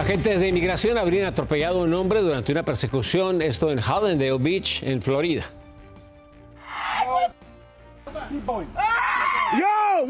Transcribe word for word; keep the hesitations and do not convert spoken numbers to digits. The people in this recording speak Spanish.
Agentes de inmigración habrían atropellado a un hombre durante una persecución, esto en Hallandale Beach, en Florida. ¡Ya!